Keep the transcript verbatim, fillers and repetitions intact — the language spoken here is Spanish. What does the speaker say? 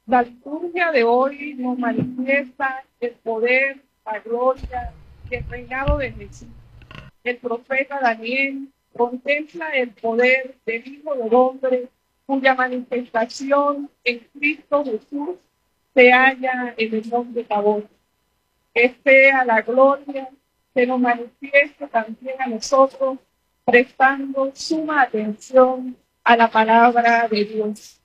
La liturgia de hoy nos manifiesta el poder, la gloria y el reinado de Jesús. El profeta Daniel contempla el poder del Hijo del Hombre, cuya manifestación en Cristo Jesús se halla en el monte Tabor. Que sea la gloria que nos manifieste también a nosotros, prestando suma atención a la palabra de Dios.